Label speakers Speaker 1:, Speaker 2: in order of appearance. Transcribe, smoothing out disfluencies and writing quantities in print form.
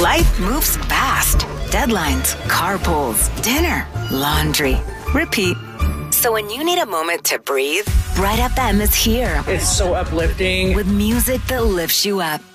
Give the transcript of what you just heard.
Speaker 1: Life moves fast. Deadlines, carpools, dinner, laundry. Repeat. So when you need a moment to breathe, Bright FM is here.
Speaker 2: It's so uplifting.
Speaker 1: With music that lifts you up.